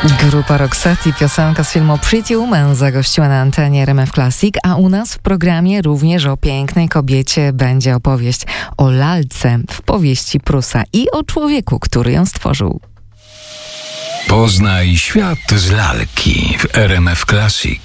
Grupa Roxette i piosenka z filmu Pretty Woman zagościła na antenie RMF Classic, a u nas w programie również o pięknej kobiecie będzie opowieść o lalce w powieści Prusa i o człowieku, który ją stworzył. Poznaj świat z lalki w RMF Classic.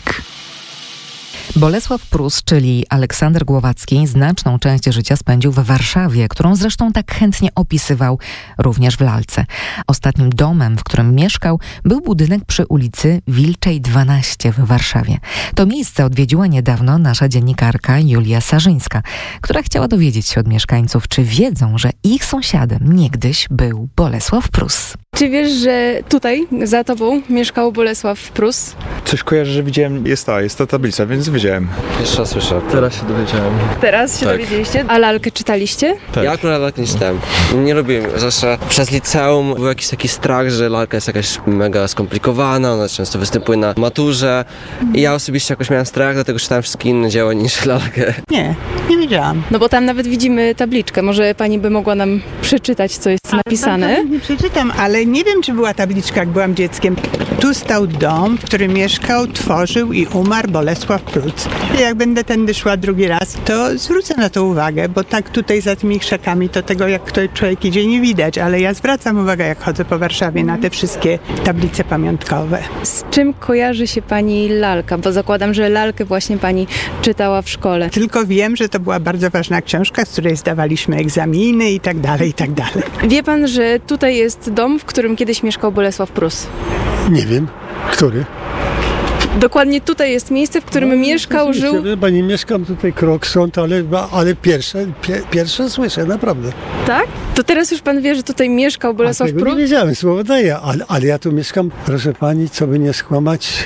Bolesław Prus, czyli Aleksander Głowacki, znaczną część życia spędził w Warszawie, którą zresztą tak chętnie opisywał również w lalce. Ostatnim domem, w którym mieszkał, był budynek przy ulicy Wilczej 12 w Warszawie. To miejsce odwiedziła niedawno nasza dziennikarka Julia Sarzyńska, która chciała dowiedzieć się od mieszkańców, czy wiedzą, że ich sąsiadem niegdyś był Bolesław Prus. Czy wiesz, że tutaj za tobą mieszkał Bolesław Prus? Coś kojarzę, że widziałem, jest ta tablica, więc wiedziałem. Jeszcze raz słyszę. Teraz się dowiedziałem. Teraz się dowiedzieliście? A lalkę czytaliście? Tak. Ja akurat lalki nie czytałem. Nie lubiłem. Zawsze przez liceum był jakiś taki strach, że lalka jest jakaś mega skomplikowana, ona często występuje na maturze. I ja osobiście jakoś miałem strach, dlatego czytałem wszystkie inne dzieła niż lalkę. Nie wiedziałam. No bo tam nawet widzimy tabliczkę. Może pani by mogła nam przeczytać, co jest napisane? Nie przeczytam, ale nie wiem, czy była tabliczka, jak byłam dzieckiem. Tu stał dom, w którym mieszkał, tworzył i umarł Bolesław Prus. Jak będę tędy szła drugi raz, to zwrócę na to uwagę, bo tak tutaj za tymi krzakami to tego, jak ktoś człowiek idzie, nie widać, ale ja zwracam uwagę, jak chodzę po Warszawie, na te wszystkie tablice pamiątkowe. Z czym kojarzy się pani lalka? Bo zakładam, że lalkę właśnie pani czytała w szkole. Tylko wiem, że to była bardzo ważna książka, z której zdawaliśmy egzaminy i tak dalej, i tak dalej. Wie pan, że tutaj jest dom, w którym kiedyś mieszkał Bolesław Prus? Nie wiem, który. Dokładnie tutaj jest miejsce, w którym mieszkał, żył. Chyba nie mieszkam tutaj krok stąd, ale pierwsze słyszę, naprawdę. Tak? To teraz już pan wie, że tutaj mieszkał Bolesław Tego Prus? nie wiedziałem, słowo daję, ale ja tu mieszkam, proszę pani, co by nie skłamać,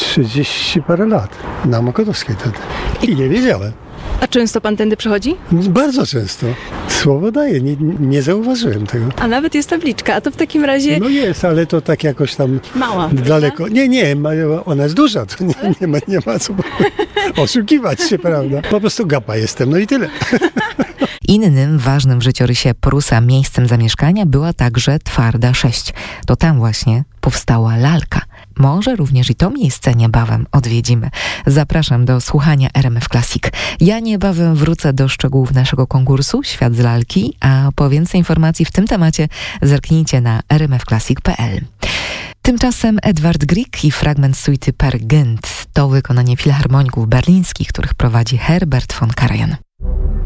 30 parę lat. Na Mokotowskiej wtedy. I nie wiedziałem. A często pan tędy przechodzi? Bardzo często. Słowo daję, nie zauważyłem tego. A nawet jest tabliczka, a to w takim razie... No jest, ale to tak jakoś tam Mała, daleko. prawda? Nie, ona jest duża, to nie ma co oszukiwać się, prawda? Po prostu gapa jestem, no i tyle. Innym ważnym w życiorysie Prusa miejscem zamieszkania była także Twarda 6. To tam właśnie powstała lalka. Może również i to miejsce niebawem odwiedzimy. Zapraszam do słuchania RMF Classic. Ja niebawem wrócę do szczegółów naszego konkursu Świat z lalki, a po więcej informacji w tym temacie zerknijcie na rmfclassic.pl. Tymczasem Edward Grieg i fragment suity Per Gent to wykonanie filharmoników berlińskich, których prowadzi Herbert von Karajan.